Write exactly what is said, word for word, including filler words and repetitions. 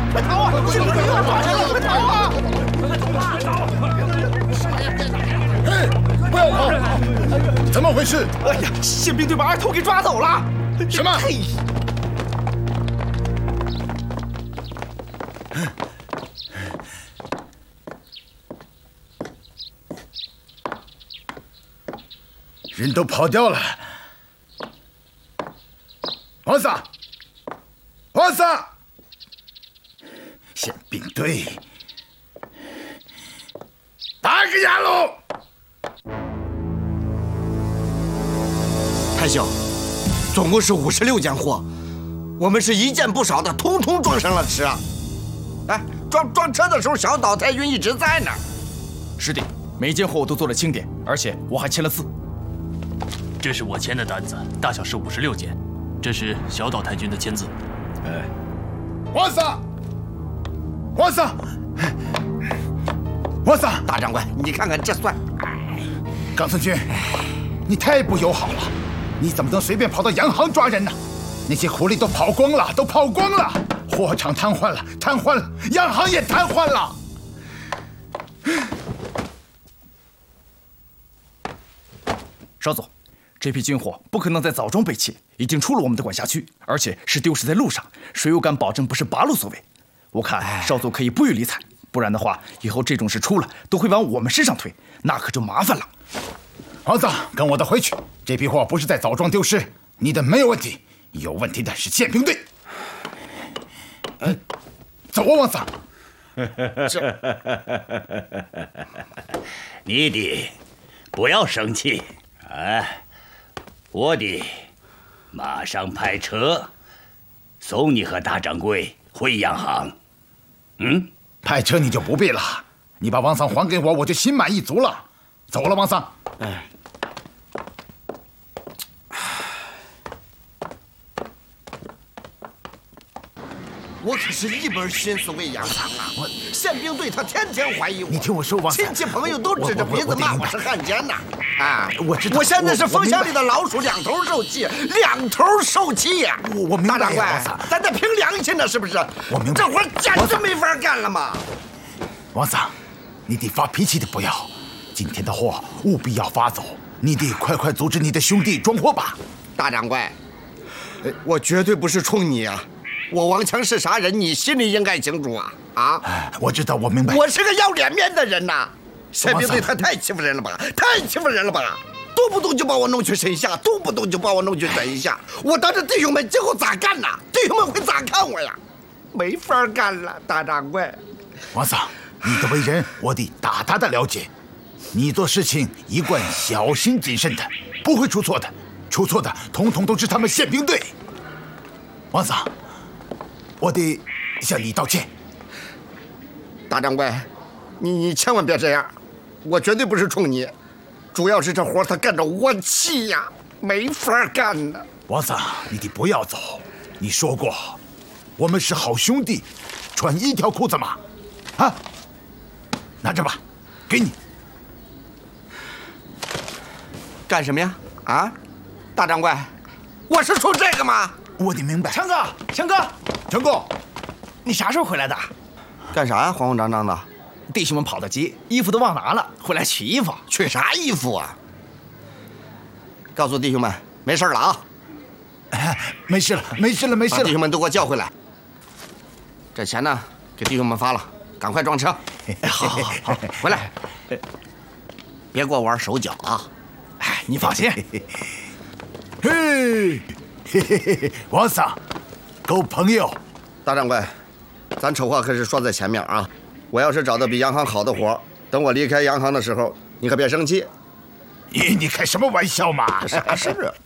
快逃啊！宪兵队又打人了，快逃啊！快走啊！快走！ 嘿，不要跑！怎么回事？ 哎呀，宪兵队把二头给抓走了！ 什么？人都跑掉了。王桑，王桑，宪兵队，打个压喽！ 太兄，总共是五十六件货，我们是一件不少的，通通装上了车。哎，装装车的时候，小岛太君一直在那儿。 师弟，每一件货我都做了清点，而且我还签了字。 这是我签的单子，大小是五十六件，这是小岛太君的签字。 哎，王桑，王桑，王桑， 大长官，你看看这算。 冈村君，你太不友好了，你怎么能随便跑到洋行抓人呢？那些苦力都跑光了，都跑光了，货场瘫痪了，瘫痪了，洋行也瘫痪了。 少佐，这批军火不可能在枣庄被窃，已经出了我们的管辖区，而且是丢失在路上，谁又敢保证不是八路所为？我看少佐可以不予理睬，不然的话，以后这种事出了都会往我们身上推，那可就麻烦了。 王桑，跟我的回去，这批货不是在枣庄丢失，你的没有问题，有问题的是宪兵队。嗯，走啊，王桑。 你的不要生气。哎，我的马上派车送你和大掌柜回洋行。嗯， 派车你就不必了，你把王桑还给我，我就心满意足了。走了，王桑。 哎，我可是一门心思为洋行啊！我宪兵队他天天怀疑我， 你听我说，王桑， 亲戚朋友都指着鼻子骂我是汉奸呐！啊， 我知道， 我现在是风箱里的老鼠，两头受气，两头受气呀！ 我我明白， 大长官， 王桑， 咱得凭良心呢，是不是？ 我明白， 这活简直没法干了嘛！ 王桑，你得发脾气的不要，今天的货务必要发走，你得快快组织你的兄弟装货吧。 大长官，我绝对不是冲你啊！我王强是啥人，你心里应该清楚啊！啊， 我知道，我明白。 我是个要脸面的人呐，宪兵队他太欺负人了吧，太欺负人了吧！动不动就把我弄去审下，动不动就把我弄去等一下，我当着弟兄们今后咋干呐？弟兄们会咋看我呀？没法干了，大掌柜。 王桑，你的为人我得大大的了解，你做事情一贯小心谨慎的，不会出错的，出错的统统都是他们宪兵队。王桑，我得向你道歉。 大掌柜，你你千万别这样，我绝对不是冲你，主要是这活他干着我气呀，没法干呢。 王桑，你得不要走，你说过，我们是好兄弟，穿一条裤子嘛，啊，拿着吧，给你。 干什么呀？啊，大掌柜，我是冲这个吗？ 我得明白。 强哥，强哥， 强哥， 你啥时候回来的？ 干啥呀？慌慌张张的。 弟兄们跑得急，衣服都忘拿了，回来取衣服。 取啥衣服啊？告诉弟兄们，没事了啊！ 没事了，没事了，没事了。 把弟兄们都给我叫回来。这钱呢，给弟兄们发了，赶快装车。 好好好， 回来，别给我玩手脚啊！ 哎，你放心。 嘿，嘿嘿嘿，王桑，够朋友。 大掌柜，咱丑话可是说在前面啊！我要是找到比洋行好的活，等我离开洋行的时候，你可别生气。 你你开什么玩笑嘛？ 啥事啊？